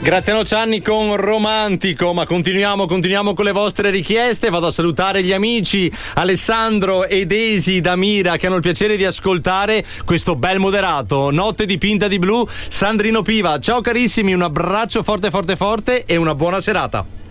Grazie a Nocianni con Romantico, ma continuiamo con le vostre richieste. Vado a salutare gli amici Alessandro ed Esi da Mira che hanno il piacere di ascoltare questo bel moderato. Notte dipinta di blu, Sandrino Piva. Ciao carissimi, un abbraccio forte forte forte e una buona serata.